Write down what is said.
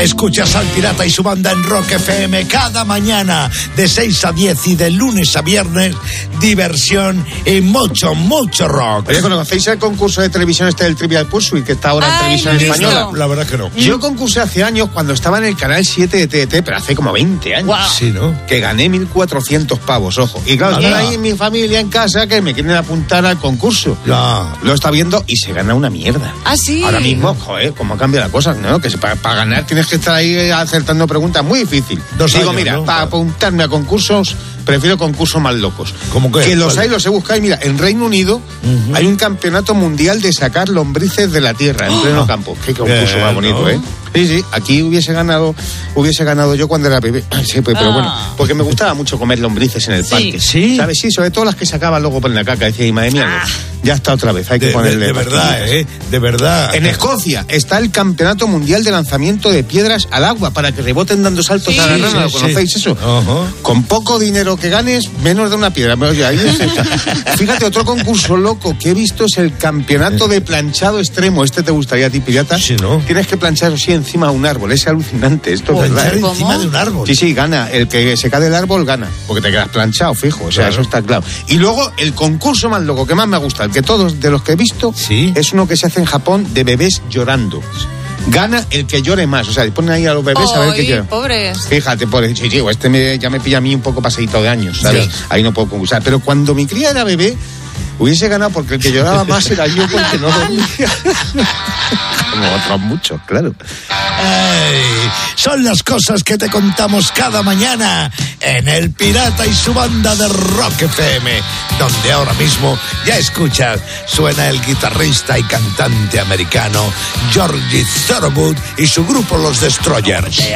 Escuchas al Pirata y su banda en Rock FM cada mañana de 6 a 10 y de lunes a viernes. Diversión y mucho, mucho rock. Oye, ¿conocéis el concurso de televisión del Trivial Pursuit que está ahora en televisión española? La verdad que no. Yo concursé hace años cuando estaba en el canal 7 de TDT, pero hace como 20 años. Wow. Sí, ¿no? Que gané 1.400 pavos, ojo. Y claro, están ahí mi familia en casa que me quieren apuntar al concurso. Ya. Lo está viendo y se gana una mierda. ¿Ah, sí? Ahora mismo, joder, cómo cambia la cosa, ¿no? Que para ganar tienes que estar ahí acertando preguntas, muy difícil. 2 Digo, años, mira, ¿no? para apuntarme a concursos, prefiero concursos más locos. ¿Cómo que? Que los ¿Cuál? hay, los he buscado. Y mira, en Reino Unido hay un campeonato mundial de sacar lombrices de la tierra en pleno campo. Qué concurso más bonito, ¿no? ¿eh? Sí, aquí hubiese ganado yo cuando era bebé. Sí, pero bueno, porque me gustaba mucho comer lombrices en el parque. ¿Sí? ¿Sabes? Sí, sobre todo las que sacaban luego por la caca. Decía, y madre mía, ya está otra vez, hay que ponerle... De verdad, pastillitas. de verdad. En Escocia está el Campeonato Mundial de Lanzamiento de Piedras al Agua para que reboten dando saltos a la rana. ¿Lo conocéis eso? Ajá. Con poco dinero que ganes, menos de una piedra. Oye, ahí es esta. Fíjate, otro concurso loco que he visto es el Campeonato de Planchado Extremo. Este te gustaría a ti, pirata. Sí, ¿no? Tienes que planchar así encima de un árbol. Es alucinante, esto es verdad. Planchar ¿eh? encima de un árbol. Sí, gana. El que se cae del árbol gana. Porque te quedas planchado, fijo. O sea, Claro. eso está claro. Y luego, el concurso más loco que más me gusta, el que todos de los que he visto, Sí. es uno que se hace en Japón de bebés llorando. Gana el que llore más. O sea, ponen ahí a los bebés a ver qué lloran. Pobres. Fíjate, pobre, sí, ya me pilla a mí un poco pasadito de años, ¿sabes? Sí. Ahí no puedo concursar. Pero cuando mi cría era bebé, hubiese ganado porque el que lloraba más era yo porque no dormía. Como otros muchos, claro. Ay, son las cosas que te contamos cada mañana en El Pirata y su banda de Rock FM, donde ahora mismo ya escuchas, suena el guitarrista y cantante americano Georgie Thorogood y su grupo Los Destroyers.